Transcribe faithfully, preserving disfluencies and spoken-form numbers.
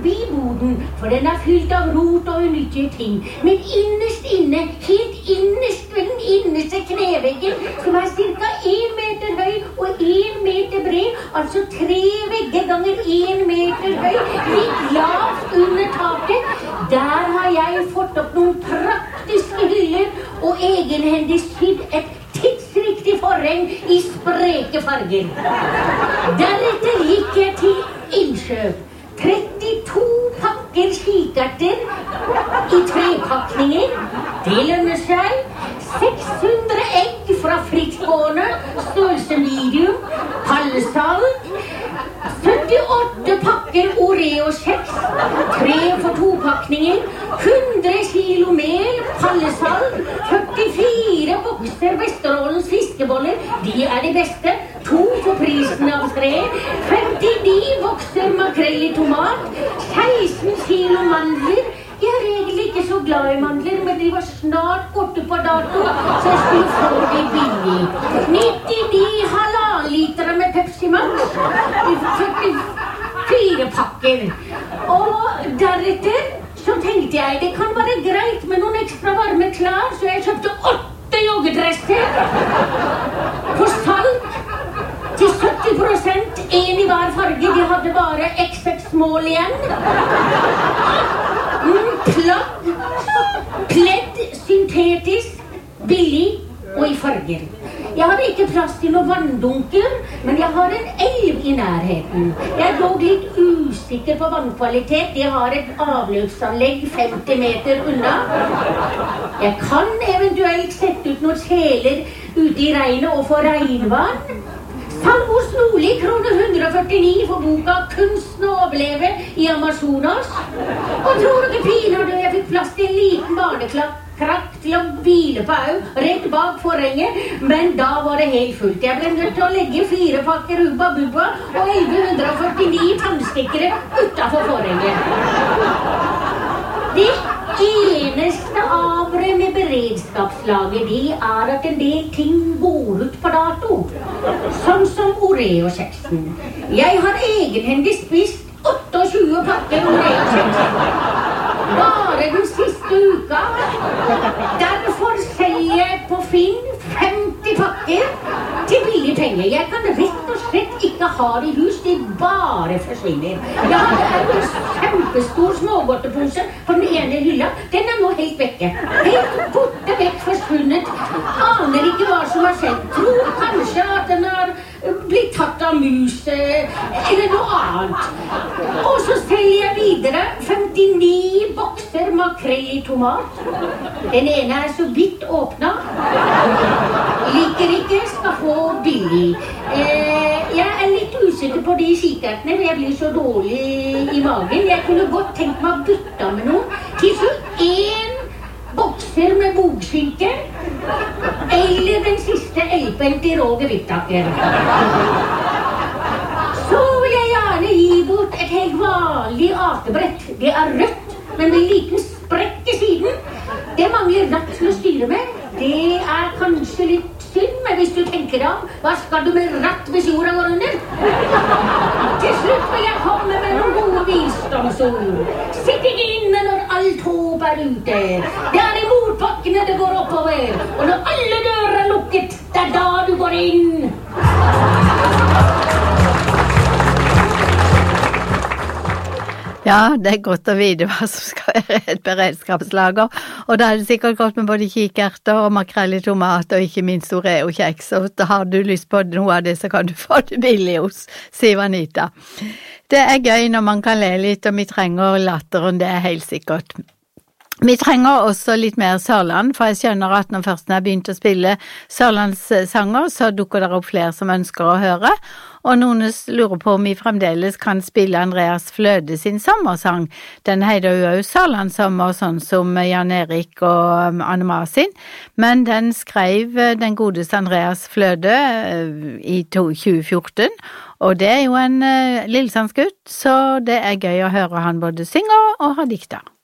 forbi boden, for den er fylt av rot og unyttige ting. Men innerst inne, helt innerst ved den innerste kneveggen, som er cirka en meter høy og en meter bred, altså tre vegger ganger en meter høy, litt lavt under taket, der har jeg fått opp noen praktiske hyller og egenhendig sydd et tidsriktig forheng i spreke farger. Deretter gikk jeg til innkjøp. trettito pakker kikerter i trepakninger. Det lønner seg. seks hundre egg fra frittgående, størrelse medium, pallesalt. syttiåtte pakker Oreo-kjeks, tre for to pakninger, hundre kilo mel, pallesalt, førtifire bokser Vesterålens fiskeboller, de er de beste, to for prisen av tre, femtini bokser makrell i tomat, seksten kilo mandler. Jeg er egentlig ikke så glad i mandler, men de var snart borte på dato, så jeg skulle få de billig. nittini halvanliter med Pepsi Max, førtifire pakker. Og deretter så tenkte jeg, det kan være greit med noen ekstra varme klær, så jeg kjøpte åtte joggedresser på salg til sytti prosent, en i hver farge. De hadde bare X X mål igjen. Mm, plagg, pledd, syntetisk, billig og i farger. Jeg har ikke plass til noen vanndunker, men jeg har en elv i nærheten. Jeg er dog litt usikker på vannkvalitet. Jeg har et avløpsanlegg femti meter unna. Jeg kan eventuelt sette ut noen kjeler ute i regnet og få regnvann. Salvos Nordli, kroner hundre og førtini for boka Kunsten å overleve i Amazonas. Og tror dere pinadø jeg fikk plass til en liten barneklakk til å hvile på au, rett bak forhenget, men da var det helt fullt. Jeg ble nødt til å legge fire pakker Hubba Bubba og elleve hundre og førtini tannstikkere utenfor forhenget. Det eneste avre med beredskapslaget, det er at en del ting går ut på dato. Sånn som Oreo-kjeksen. Jeg har egenhendig spist tjueåtte pakker Oreo-kjeksen. Bare den siste uka. Derfor selger jeg på Finn femti pakker til billig penger. Jeg kan rett og slett ikke ha det i hus, de bare forsvinner. Jeg hadde en kjempestor smågodtepose på den ene hylla. Den er nå helt vekke. Helt borte vekk forsvunnet. Aner ikke hva som har skjedd. Tror kanskje at den har blitt tatt av mus eller noe annet. Og så selger jeg videre femtini bokser makrell i tomat. Den ene er så vidt åpnet. Liker ikke, skal få billig. Eh, jeg er litt usikker på de kikertene, for jeg blir så dårlig i magen. Jeg kunne godt tenkt meg å bytte med noen. Til så en bokser med bogskinke, eller den siste elpen til Roger Vittaker. Så vil jeg gjerne gi bort et helt vanlig akebrett. Det er rødt, men med en liten sprekk i siden. Det mangler ratt til å styre med. Det er kanskje litt synd, men hvis du tenker deg om, hva skal du med ratt hvis jorda går under? Til slutt vil jeg komme med noen gode visdomsord. Sitt ikke inne når alt håp er ute. Det er i motbakkene det går oppover. Og når alle dører er lukket, det er da du går inn. Ja, det er godt å vite hva som skal være et beredskapslager, og da er det sikkert godt med både kikerter og makrell i tomat, og ikke minst Oreo-kjeks, og da har du lyst på noe av det, så kan du få det billig hos Siv Anita. Det er gøy når man kan le litt, og vi trenger latteren, det er helt sikkert. Vi trenger også litt mer Sørland, for jeg skjønner at når først jeg har begynt å spille Sørlandssanger, så dukker det opp flere som ønsker å høre, og noen lurer på om vi fremdeles kan spille Andreas Fløde sin sommersang. Den heter jo også Sørlandssommer, sånn som Jan Erik og Anne Marsin, men den skrev den godeste Andreas Fløde i tjue fjorten, og det er jo en lillesandsgutt, så det er gøy å høre han både synge og ha dikter.